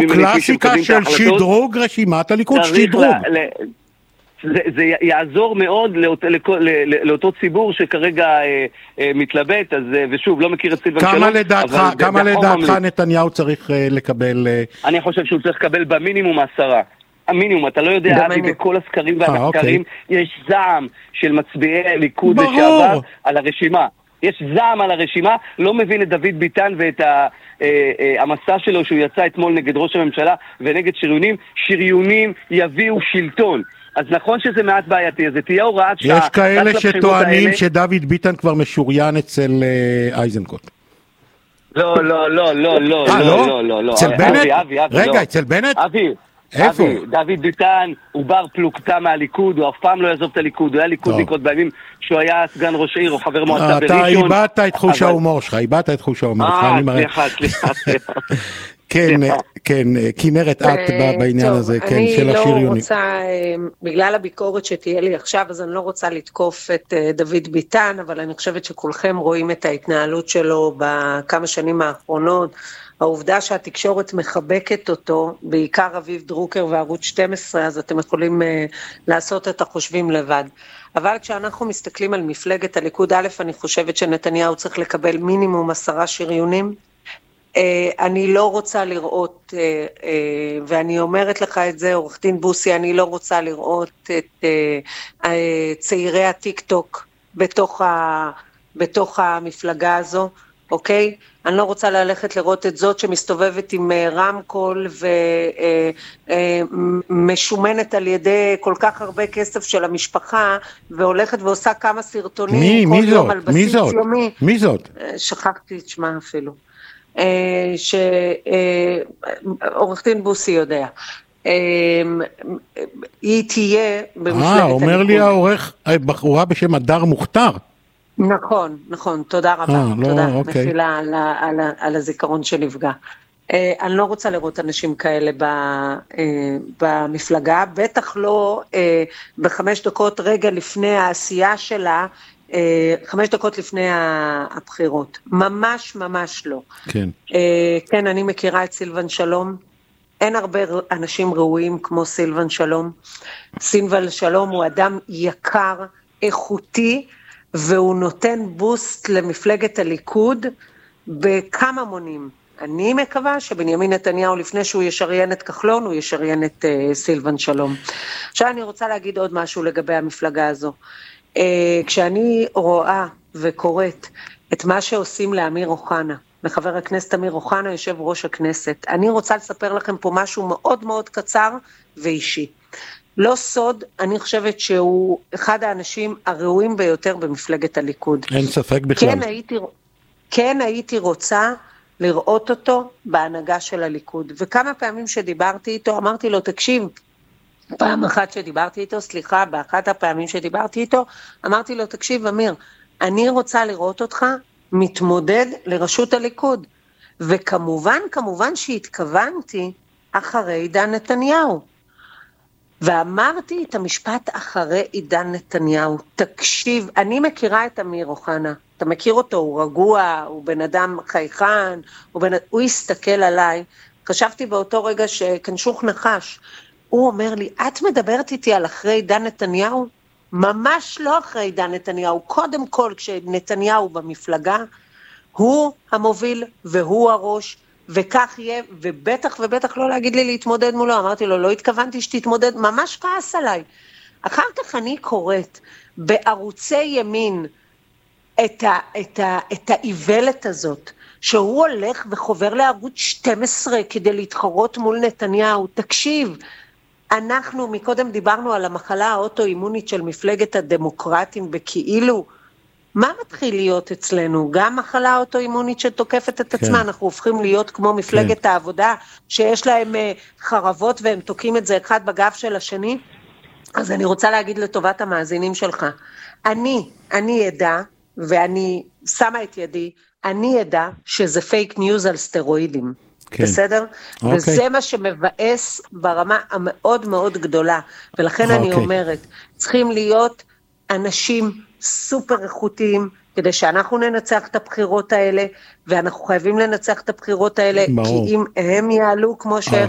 קלאסיקה של שדרוג רשימת הליכוד, שדרוג. זה יעזור מאוד לאותו ציבור שכרגע מתלבט, ושוב, לא מכיר את סילבן שלום. כמה לדעתך נתניהו צריך לקבל? אני חושב שהוא צריך לקבל במינימום 10. המינימום, אתה לא יודע, אבי, בכל הסקרים והמחקרים יש זעם של מצביעי ליכוד לשעבר על הרשימה. יש זעם על הרשימה, לא מבין את דוד ביטן ואת המסע שלו שהוא יצא אתמול נגד ראש הממשלה ונגד שריונים. שריונים יביאו שלטון. אז נכון שזה מעט בעייתי, אז זה תהיה הוראת שעה. יש כאלה שטוענים שדוד ביטן כבר משוריין אצל איזנקוט. לא. אצל בנט? רגע, אצל בנט? איפה? דוד ביטן הוא בר פלוגתא מהליכוד, הוא אף פעם לא יעזוב את הליכוד, הוא היה ליכודניק בימים שהוא היה סגן ראש העיר או חבר מועצה בראשון. אתה איבדת את חוש ההומור שלך, סליחה. כן, כנרת את בעניין הזה, כן, של השריונים. אני לא רוצה, בגלל הביקורת שתהיה לי עכשיו, אז אני לא רוצה לתקוף את דוד ביטן, אבל אני חושבת שכולכם רואים את ההתנהלות שלו בכמה שנים האחרונות, העובדה שהתקשורת מחבקת אותו, בעיקר אביב דרוקר וערוץ 12, אז אתם יכולים לעשות את החושבים לבד. אבל כשאנחנו מסתכלים על מפלגת הליכוד, א', אני חושבת שנתניהו צריך לקבל מינימום 10 שריונים, אני לא רוצה לראות, ואני אומרת לך את זה, עורך דין בוסי, אני לא רוצה לראות את צעירי הטיק טוק בתוך המפלגה הזו, אוקיי? אני לא רוצה ללכת לראות את זאת שמסתובבת עם רמקול ומשומנת על ידי כל כך הרבה כסף של המשפחה, והולכת ועושה כמה סרטונים כל יום על בסיס יומי. מי זאת? שכחתי את שמה אפילו. שעורך דין בוסי יודע. היא תהיה במפלגת הליכוד. אומר לי העורך, בחורה בשם הדר מוכתר. נכון, תודה רבה, תודה, מחילה על הזיכרון שנפגע. אני לא רוצה לראות אנשים כאלה במפלגה, בטח לא ב5 דקות רגע לפני העשייה שלה, 5 דקות לפני הבחירות, ממש לא. כן, אני מכירה את סילבן שלום, אין הרבה אנשים ראויים כמו סילבן שלום. סילבן שלום הוא אדם יקר, איכותי, והוא נותן בוסט למפלגת הליכוד בכמה מונים. אני מקווה שבנימין נתניהו, לפני שהוא ישריין את כחלון, הוא ישריין את סילבן שלום. עכשיו אני רוצה להגיד עוד משהו לגבי המפלגה הזו. כשאני רואה וקוראת את מה שעושים לאמיר אוחנה, לחבר הכנסת אמיר אוחנה, יושב ראש הכנסת, אני רוצה לספר לכם פה משהו מאוד מאוד קצר ואישי. לא סוד, אני חושבת שהוא אחד האנשים הראויים ביותר במפלגת הליכוד. אין ספק בכלל. כן הייתי רוצה לראות אותו בהנהגה של הליכוד. וכמה פעמים שדיברתי איתו, אמרתי לו, תקשיב, באחת הפעמים שדיברתי איתו, אמרתי לו, תקשיב אמיר, אני רוצה לראות אותך מתמודד לראשות הליכוד. וכמובן שהתכוונתי אחרי עידן נתניהו. ואמרתי את המשפט אחרי עידן נתניהו, תקשיב, אני מכירה את אמיר אוחנה, אתה מכיר אותו, הוא רגוע, הוא בן אדם חייכן, הוא הסתכל עליי, חשבתי באותו רגע שכנשוך נחש, הוא אומר לי, את מדברת איתי על אחרי עידן נתניהו? ממש לא אחרי עידן נתניהו, קודם כל כשנתניהו במפלגה, הוא המוביל והוא הראש, וכך יהיה, ובטח לא להגיד לי להתמודד מולו, אמרתי לו, לא התכוונתי שתתמודד, ממש כעס עליי. אחר כך אני קוראת בערוצי ימין את האיוולת הזאת, שהוא הולך וחובר לערוץ 12 כדי להתחרות מול נתניהו. תקשיב, אנחנו מקודם דיברנו על המחלה האוטואימונית של מפלגת הדמוקרטים בכאילו, מה מתחיל להיות אצלנו? גם מחלה אוטואימונית שתוקפת את עצמה, אנחנו הופכים להיות כמו מפלגת העבודה, שיש להם חרבות והם תוקעים את זה אחד בגב של השני. אז אני רוצה להגיד לטובת המאזינים שלך, אני ידע, ואני שמה את ידי, אני ידע שזה פייק ניוז על סטרואידים. בסדר? וזה מה שמבאס ברמה המאוד מאוד גדולה, ולכן אני אומרת, צריכים להיות אנשים סופר איכותיים, כדי שאנחנו ננצח את הבחירות האלה, ואנחנו חייבים לנצח את הבחירות האלה, כי אם הם יעלו כמו שארז